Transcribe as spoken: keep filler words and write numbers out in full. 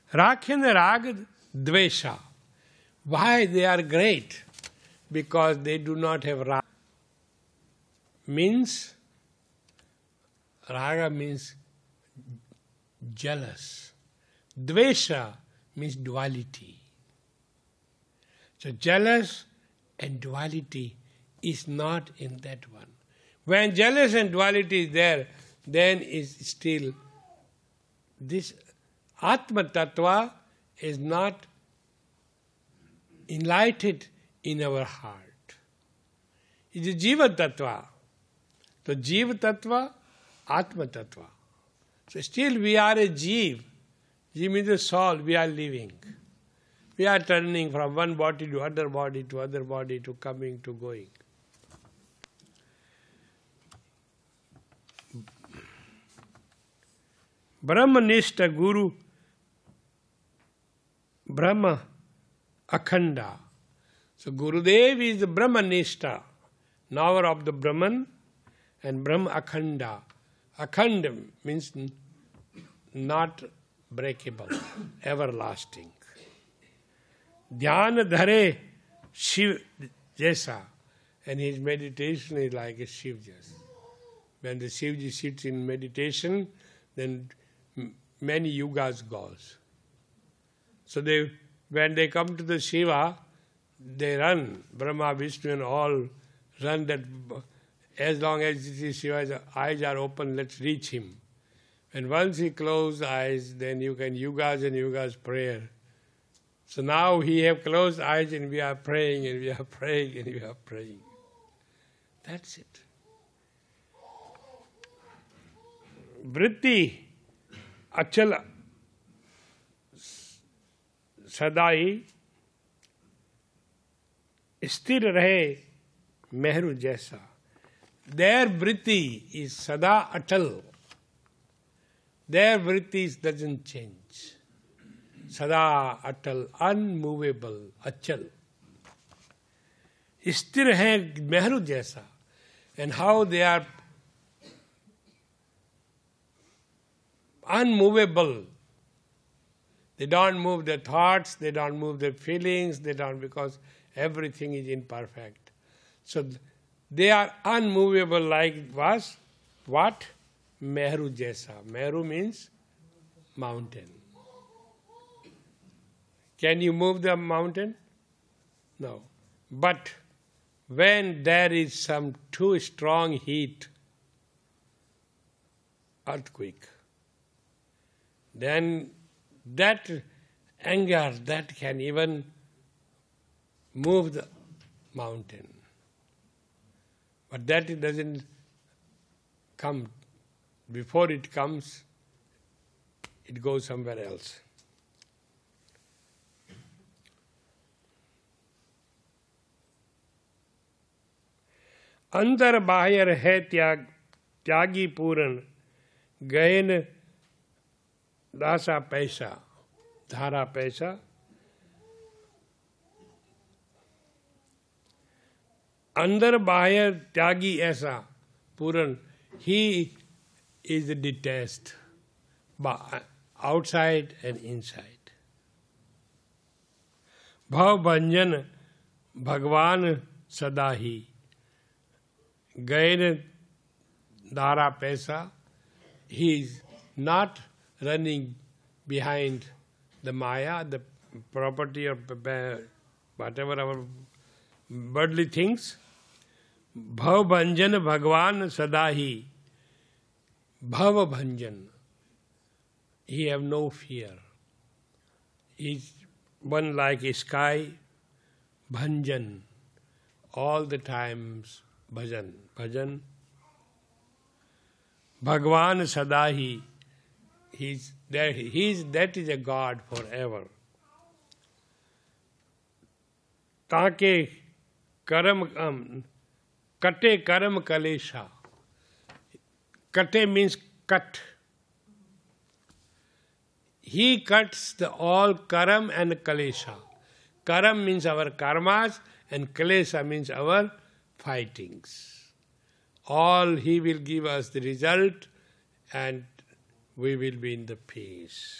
Rakh and Rag, Dvesha. Why they are great? Because they do not have Raga. Means, Raga means jealous. Dvesha means duality. So jealous and duality is not in that one. When jealous and duality is there, then is still this Atma Tattva is not enlightened in our heart. It is Jiva Tattva. So Jiva Tattva, Atma Tattva. So still we are a Jiva. Jiva means the soul, we are living. We are turning from one body to other body to other body to coming to going. Brahmanishta Guru, Brahma Akhanda. So Gurudev is the Brahmanishta, knower of the Brahman, and Brahma Akhanda. Akhanda means not breakable, everlasting. Dhyana Dhare Shiv Jaisa. And his meditation is like a Shiv Jaisa. When the Shivji sits in meditation, then many yugas goes. So they, when they come to the Shiva, they run. Brahma, Vishnu and all run that as long as Shiva's eyes are open, let's reach him. And once he closes eyes, then you can yugas and yugas prayer. So now he have closed eyes and we are praying and we are praying and we are praying. That's it. Vritti Achala Sadai Sthir Rahe Mehru Jaisa. Their vritti is Sada Atal. Their vritti doesn't change. Sada Atal, unmovable, Achal. Sthir hai Mehru Jaisa. And how they are unmovable. They don't move their thoughts, they don't move their feelings, they don't, because everything is imperfect. So they are unmovable like was what? Mehru Jaisa. Mehru means mountain. Can you move the mountain? No. But when there is some too strong heat, earthquake, then that anger, that can even move the mountain. But that doesn't come. Before it comes, it goes somewhere else. अंदर बाहर है त्याग त्यागी पूरन गयन दासा पैसा धारा पैसा अंदर बाहर त्यागी ऐसा पूरन he is detached outside and inside. भाव भंजन भगवान सदा ही Gain Dara Pesa, he is not running behind the Maya, the property of whatever our worldly things. Bhav Bhanjan Bhagwan Sadahi. Bhav Bhanjan. He have no fear. He is one like a sky. Bhanjan. All the times. Bhajan. Bhajan. Bhagwan Sadahi. He is that, he is, that is a God forever. Take karam, um, kate karam kalesha. Kate means cut. He cuts the all karam and kalesha. Karam means our karmas and kalesha means our fightings. All he will give us the result and we will be in the peace.